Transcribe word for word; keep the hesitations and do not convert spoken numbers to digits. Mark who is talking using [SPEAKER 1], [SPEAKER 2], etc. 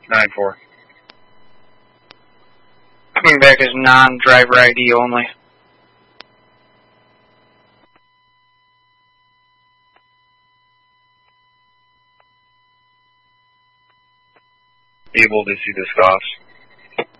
[SPEAKER 1] nine four.
[SPEAKER 2] Coming back as non-driver I D only.
[SPEAKER 1] Able to see the scoffs.